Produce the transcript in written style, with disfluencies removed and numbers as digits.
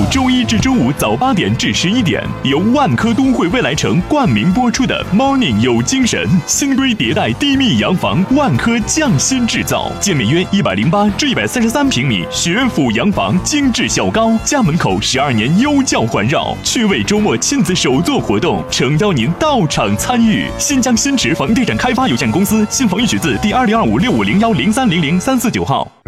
周一至周五早8点至11点，由万科东汇未来城冠名播出的 Morning 有精神新规迭代低密洋房，万科匠心制造，建面约108至133平米，学府洋房，精致效高，家门口12年优教环绕，趣味周末亲子手作活动，诚邀您到场参与。新疆新驰房地产开发有限公司，新房预取自第2025650103003495号。